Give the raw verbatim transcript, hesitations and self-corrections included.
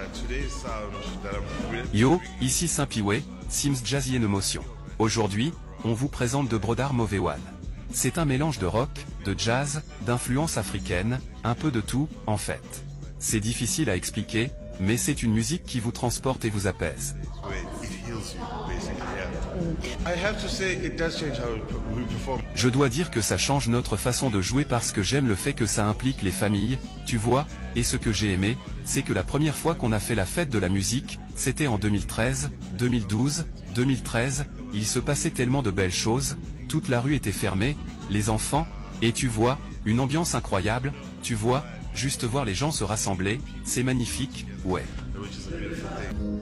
Yo, ici Saint-Piway, Sims Jazzy and Emotion. Aujourd'hui, on vous présente De Brodar Mauvais One. C'est un mélange de rock, de jazz, d'influences africaines, un peu de tout, en fait. C'est difficile à expliquer, mais c'est une musique qui vous transporte et vous apaise. Je dois dire que ça change notre façon de jouer parce que j'aime le fait que ça implique les familles, tu vois, et ce que j'ai aimé, c'est que la première fois qu'on a fait la fête de la musique, c'était en deux mille treize, deux mille douze, deux mille treize, il se passait tellement de belles choses, toute la rue était fermée, les enfants, et tu vois, une ambiance incroyable, tu vois, juste voir les gens se rassembler, c'est magnifique, ouais.